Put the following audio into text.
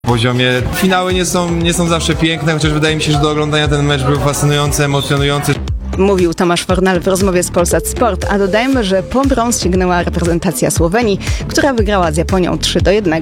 poziomie. Finały nie są zawsze piękne, chociaż wydaje mi się, że do oglądania ten mecz był fascynujący, emocjonujący. Mówił Tomasz Fornal w rozmowie z Polsat Sport, a dodajmy, że po brąz sięgnęła reprezentacja Słowenii, która wygrała z Japonią 3-1.